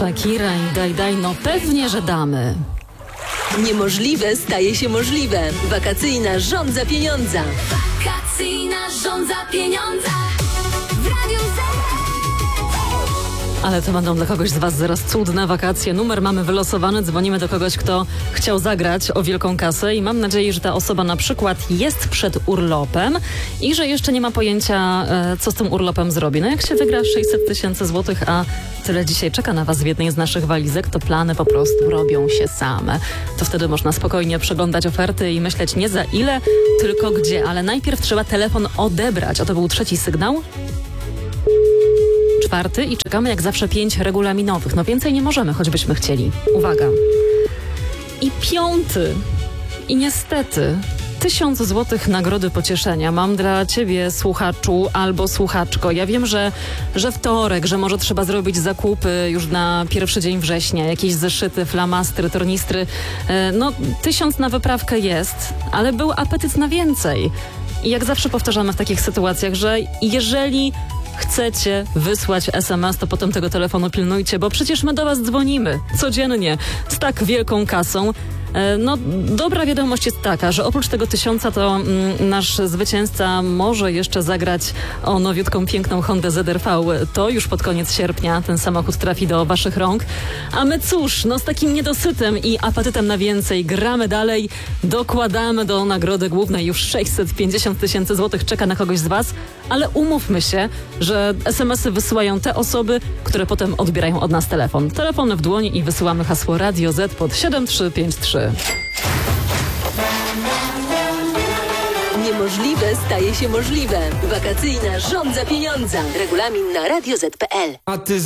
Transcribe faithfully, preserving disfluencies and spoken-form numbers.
Shakira i Daj Daj, no pewnie, że damy. Niemożliwe staje się możliwe. Wakacyjna żądza pieniądza. Wakacyjna żądza pieniądza. W Radiu Z. Ale to będą dla kogoś z was zaraz cudne wakacje. Numer mamy wylosowany, dzwonimy do kogoś, kto chciał zagrać o wielką kasę i mam nadzieję, że ta osoba na przykład jest przed urlopem i że jeszcze nie ma pojęcia, co z tym urlopem zrobi. No jak się wygra sześćset tysięcy złotych, a tyle dzisiaj czeka na was w jednej z naszych walizek, to plany po prostu robią się same. To wtedy można spokojnie przeglądać oferty i myśleć nie za ile, tylko gdzie. Ale najpierw trzeba telefon odebrać. O, to był trzeci sygnał. Czwarty i czekamy jak zawsze pięć regulaminowych. No więcej nie możemy, choćbyśmy chcieli. Uwaga. I piąty. I niestety tysiąc złotych nagrody pocieszenia mam dla ciebie, słuchaczu albo słuchaczko. Ja wiem, że, że wtorek, że może trzeba zrobić zakupy już na pierwszy dzień września, jakieś zeszyty, flamastry, tornistry. No tysiąc na wyprawkę jest, ale był apetyt na więcej. I jak zawsze powtarzamy w takich sytuacjach, że jeżeli chcecie wysłać es em es, to potem tego telefonu pilnujcie, bo przecież my do was dzwonimy codziennie z tak wielką kasą. No, dobra wiadomość jest taka, że oprócz tego tysiąca to mm, nasz zwycięzca może jeszcze zagrać o nowiutką, piękną Hondę zet er vé. To już pod koniec sierpnia ten samochód trafi do waszych rąk. A my cóż, no z takim niedosytem i apetytem na więcej gramy dalej, dokładamy do nagrody głównej już sześćset pięćdziesiąt tysięcy złotych czeka na kogoś z was, ale umówmy się, że es em esy wysyłają te osoby, które potem odbierają od nas telefon. Telefon w dłoni i wysyłamy hasło Radio Z pod siedem trzy pięć trzy. Niemożliwe staje się możliwe. Wakacyjna żądza pieniądza. Regulamin na radio zet kropka pe el.